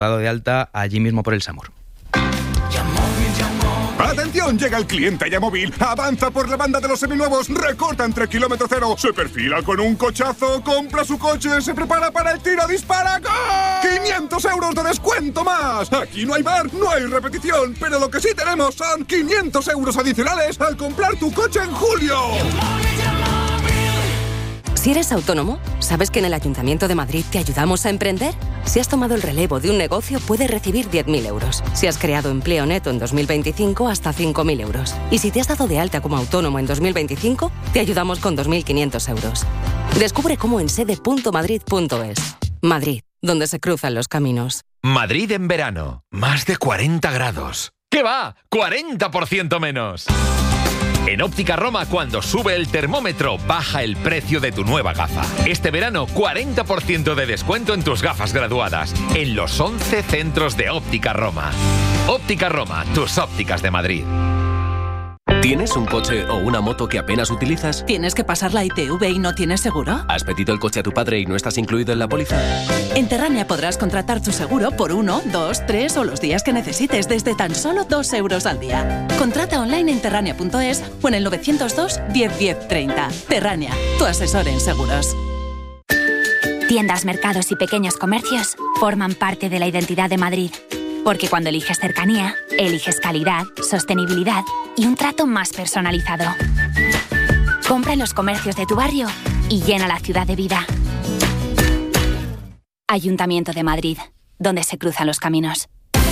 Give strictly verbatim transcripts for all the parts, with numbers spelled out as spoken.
dado de alta allí mismo por el SAMUR. ¡Atención! Llega el cliente Yamóvil, avanza por la banda de los seminuevos, recorta entre kilómetro cero, se perfila con un cochazo, compra su coche, se prepara para el tiro, dispara, ¡gol! ¡quinientos euros de descuento más! Aquí no hay bar, no hay repetición, pero lo que sí tenemos son quinientos euros adicionales al comprar tu coche en julio. Si eres autónomo, ¿sabes que en el Ayuntamiento de Madrid te ayudamos a emprender? Si has tomado el relevo de un negocio, puedes recibir diez mil euros. Si has creado empleo neto en dos mil veinticinco, hasta cinco mil euros. Y si te has dado de alta como autónomo en dos mil veinticinco, te ayudamos con dos mil quinientos euros. Descubre cómo en sede punto madrid punto es. Madrid, donde se cruzan los caminos. Madrid en verano. Más de cuarenta grados. ¿Qué va? ¡cuarenta por ciento menos! En Óptica Roma, cuando sube el termómetro, baja el precio de tu nueva gafa. Este verano, cuarenta por ciento de descuento en tus gafas graduadas, en los once centros de Óptica Roma. Óptica Roma, tus ópticas de Madrid. ¿Tienes un coche o una moto que apenas utilizas? ¿Tienes que pasar la I T V y no tienes seguro? ¿Has pedido el coche a tu padre y no estás incluido en la póliza? En Terrania podrás contratar tu seguro por uno, dos, tres o los días que necesites desde tan solo dos euros al día. Contrata online en terrania punto es o en el novecientos dos, diez, diez, treinta. Terrania, tu asesor en seguros. Tiendas, mercados y pequeños comercios forman parte de la identidad de Madrid. Porque cuando eliges cercanía, eliges calidad, sostenibilidad y un trato más personalizado. Compra en los comercios de tu barrio y llena la ciudad de vida. Ayuntamiento de Madrid, donde se cruzan los caminos.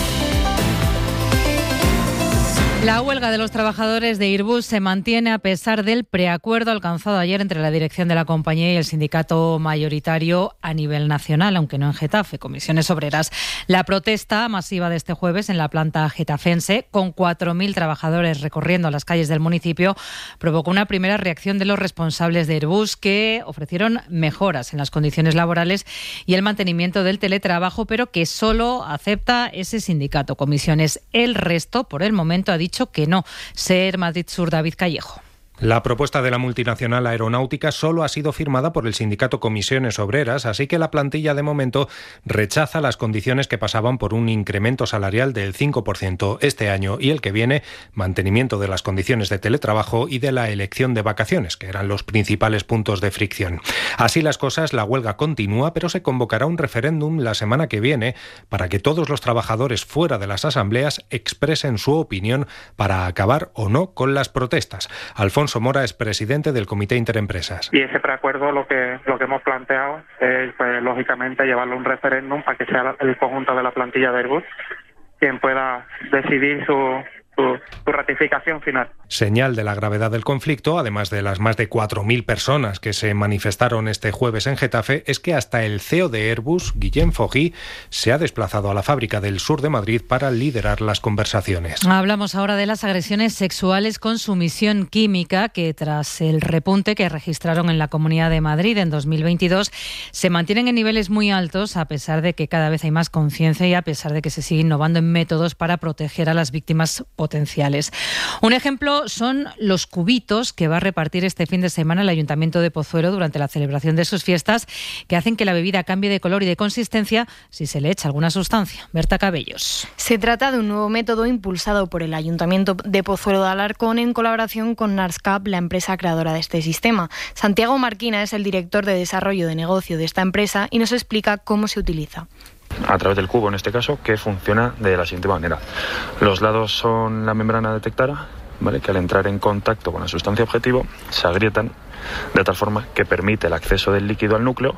La huelga de los trabajadores de Airbus se mantiene a pesar del preacuerdo alcanzado ayer entre la dirección de la compañía y el sindicato mayoritario a nivel nacional, aunque no en Getafe, Comisiones Obreras. La protesta masiva de este jueves en la planta getafense, con cuatro mil trabajadores recorriendo las calles del municipio, provocó una primera reacción de los responsables de Airbus, que ofrecieron mejoras en las condiciones laborales y el mantenimiento del teletrabajo, pero que solo acepta ese sindicato, Comisiones. El resto, por el momento, ha dicho dicho que no. Ser Madrid Sur, David Callejo. La propuesta de la multinacional aeronáutica solo ha sido firmada por el sindicato Comisiones Obreras, así que la plantilla de momento rechaza las condiciones que pasaban por un incremento salarial del cinco por ciento este año y el que viene, mantenimiento de las condiciones de teletrabajo y de la elección de vacaciones, que eran los principales puntos de fricción. Así las cosas, la huelga continúa, pero se convocará un referéndum la semana que viene para que todos los trabajadores fuera de las asambleas expresen su opinión para acabar o no con las protestas. Alfonso Mora es presidente del Comité Interempresas. Y ese preacuerdo lo que lo que hemos planteado es, pues, lógicamente, llevarlo a un referéndum para que sea el conjunto de la plantilla de Airbus quien pueda decidir su, su, su ratificación final. Señal de la gravedad del conflicto, además de las más de cuatro mil personas que se manifestaron este jueves en Getafe, es que hasta el C E O de Airbus, Guillem Fogui, se ha desplazado a la fábrica del sur de Madrid para liderar las conversaciones. Hablamos ahora de las agresiones sexuales con sumisión química, que tras el repunte que registraron en la Comunidad de Madrid en dos mil veintidós, se mantienen en niveles muy altos, a pesar de que cada vez hay más conciencia y a pesar de que se sigue innovando en métodos para proteger a las víctimas potenciales. Un ejemplo son los cubitos que va a repartir este fin de semana el Ayuntamiento de Pozuelo durante la celebración de sus fiestas, que hacen que la bebida cambie de color y de consistencia si se le echa alguna sustancia. Berta Cabellos. Se trata de un nuevo método impulsado por el Ayuntamiento de Pozuelo de Alarcón en colaboración con Narscap, la empresa creadora de este sistema. Santiago Marquina es el director de desarrollo de negocio de esta empresa y nos explica cómo se utiliza. A través del cubo, en este caso, que funciona de la siguiente manera. Los lados son la membrana detectora, ¿vale?, que al entrar en contacto con la sustancia objetivo se agrietan de tal forma que permite el acceso del líquido al núcleo,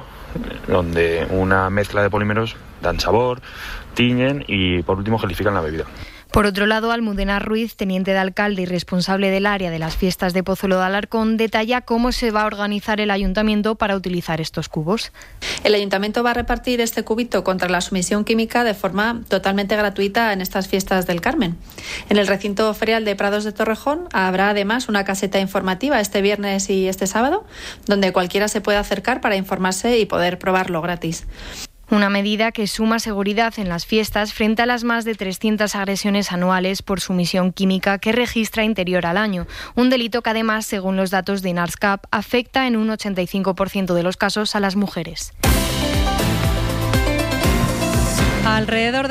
donde una mezcla de polímeros dan sabor, tiñen y por último gelifican la bebida. Por otro lado, Almudena Ruiz, teniente de alcalde y responsable del área de las fiestas de Pozuelo de Alarcón, detalla cómo se va a organizar el ayuntamiento para utilizar estos cubos. El ayuntamiento va a repartir este cubito contra la sumisión química de forma totalmente gratuita en estas fiestas del Carmen. En el recinto ferial de Prados de Torrejón habrá además una caseta informativa este viernes y este sábado, donde cualquiera se puede acercar para informarse y poder probarlo gratis. Una medida que suma seguridad en las fiestas frente a las más de trescientas agresiones anuales por sumisión química que registra Interior al año. Un delito que además, según los datos de Narscap, afecta en un ochenta y cinco por ciento de los casos a las mujeres. Alrededor